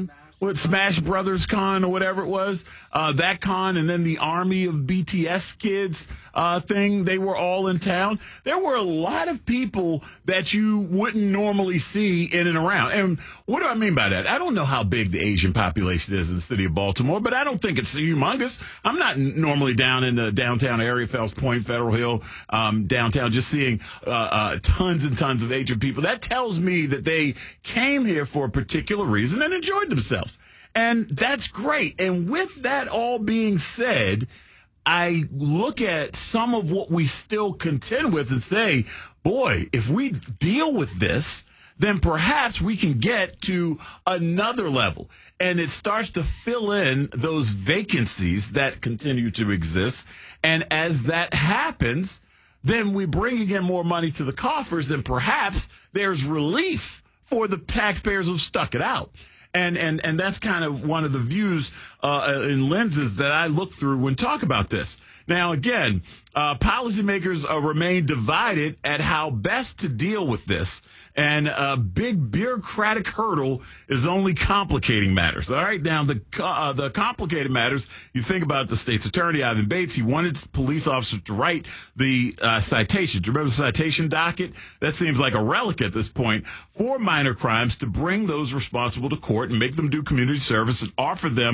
what Smash Brothers Con or whatever it was, uh, that con, and then the Army of B T S kids uh, thing, they were all in town. There were a lot of people that you wouldn't normally see in and around. And what do I mean by that? I don't know how big the Asian population is in the city of Baltimore, but I don't think it's humongous. I'm not n- normally down in the downtown area, Fells Point, Federal Hill, um, downtown, just seeing uh, uh, tons and tons of Asian people. That tells me that they came here for a particular reason and enjoyed themselves. And that's great. And with that all being said, I look at some of what we still contend with and say, boy, if we deal with this, then perhaps we can get to another level. And it starts to fill in those vacancies that continue to exist. And as that happens, then we bring again more money to the coffers, and perhaps there's relief for the taxpayers who've stuck it out. And and and that's kind of one of the views uh, and lenses that I look through when talk about this. Now, again, uh, policymakers uh, remain divided at how best to deal with this. And a big bureaucratic hurdle is only complicating matters. All right. Now, the uh, the complicated matters, you think about the state's attorney, Ivan Bates. He wanted police officers to write the uh, citations. Do you remember the citation docket? That seems like a relic at this point for minor crimes, to bring those responsible to court and make them do community service and offer them